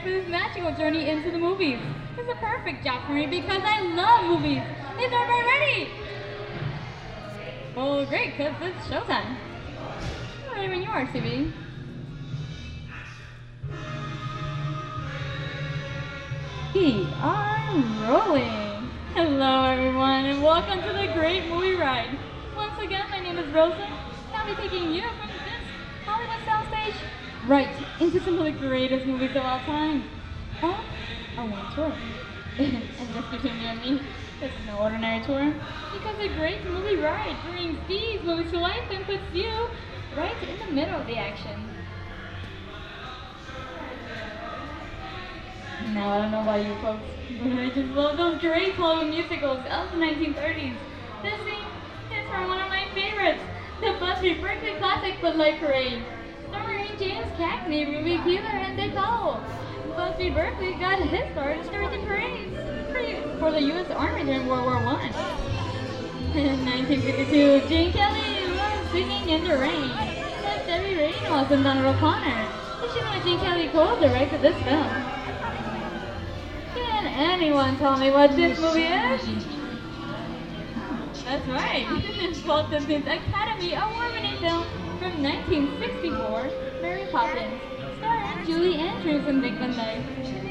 for this magical journey into the movies. It's a perfect job for me because I love movies. Is everybody ready? Well, great, because it's showtime. Ready when you are, CB. We are rolling. Hello, everyone, and welcome to the Great Movie Ride. Once again, my name is Rosa, and I'll be taking you from this Hollywood soundstage right into some of the greatest movies of all time. On a one tour. And just between you and me, this is no ordinary tour, because the Great Movie Ride brings these movies to life and puts you right in the middle of the action. Now, I don't know about you folks, but I just love those great Hollywood musicals of the 1930s. This scene is from one of my favorites, the Busby Berkeley classic Footlight Parade, starring James Cagney, Ruby Keeler, and Dick Hall. Busby Berkeley got his start directing parades for the U.S. Army during World War I. In 1952, Gene Kelly was singing in the rain, with Debbie Reynolds and Donald O'Connor. Did you know Gene Kelly co-directed this film? Can anyone tell me what this movie is? That's right, it's Walt Disney's Academy Award-winning film from 1964, Mary Poppins, starring Julie Andrews and Dick Van Dyke.